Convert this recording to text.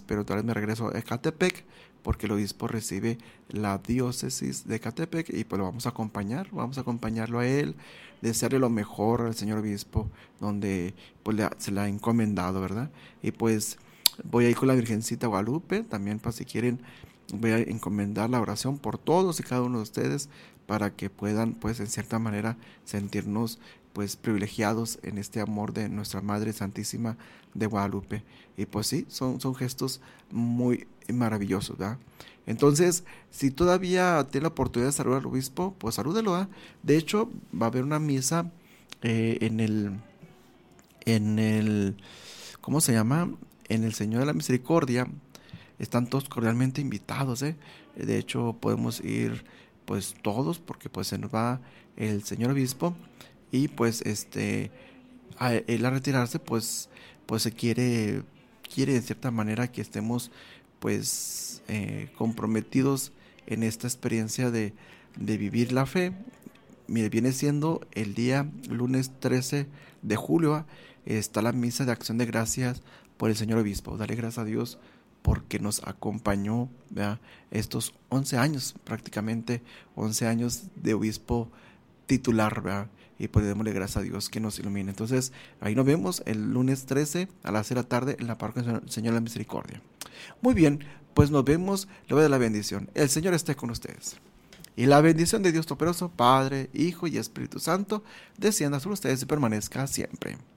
pero otra vez me regreso a Ecatepec, porque el obispo recibe la diócesis de Ecatepec y pues lo vamos a acompañarlo a él, desearle lo mejor al señor obispo, donde pues se le ha encomendado, ¿verdad? Y pues voy a ir con la Virgencita Guadalupe, también para si quieren, voy a encomendar la oración por todos y cada uno de ustedes, para que puedan pues en cierta manera sentirnos pues privilegiados en este amor de nuestra Madre Santísima de Guadalupe. Y pues sí, son gestos muy maravillosos, ¿verdad? Entonces, si todavía tiene la oportunidad de saludar al obispo, pues salúdelo, ¿verdad? De hecho, va a haber una misa en el, ¿cómo se llama? En el Señor de la Misericordia. Están todos cordialmente invitados, ¿eh? De hecho, podemos ir pues todos, porque pues se nos va el señor obispo y pues a él a retirarse pues se quiere de cierta manera que estemos pues comprometidos en esta experiencia de vivir la fe. Mire, viene siendo el día lunes 13 de julio, está la misa de acción de gracias por el señor obispo. Dale gracias a Dios porque nos acompañó, ¿verdad? Estos 11 años, prácticamente 11 años de obispo titular, ¿verdad? Y pues démosle gracias a Dios que nos ilumine. Entonces, ahí nos vemos el lunes 13 a las 6 de la tarde en la parroquia Señor de la Misericordia. Muy bien, pues nos vemos, le voy a dar la bendición. El Señor esté con ustedes. Y la bendición de Dios Todopoderoso, Padre, Hijo y Espíritu Santo, descienda sobre ustedes y permanezca siempre.